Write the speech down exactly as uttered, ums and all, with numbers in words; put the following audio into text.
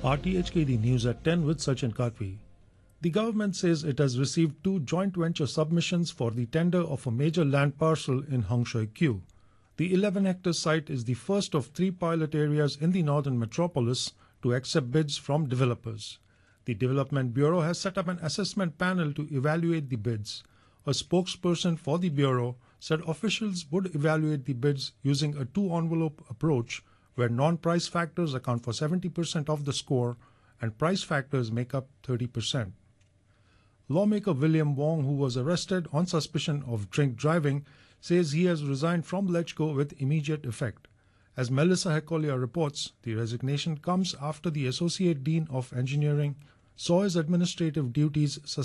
R T H K D News at ten with Sachin Katvi. The government says it has received two joint venture submissions for the tender of a major land parcel in Hung Shui Kiu. The eleven hectare site is the first of three pilot areas in the northern metropolis to accept bids from developers. The Development Bureau has set up an assessment panel to evaluate the bids. A spokesperson for the Bureau said officials would evaluate the bids using a two-envelope approach where non-price factors account for seventy percent of the score and price factors make up thirty percent. Lawmaker William Wong, who was arrested on suspicion of drink driving, says he has resigned from LegCo with immediate effect. As Melissa Hekolia reports, the resignation comes after the Associate Dean of Engineering saw his administrative duties suspended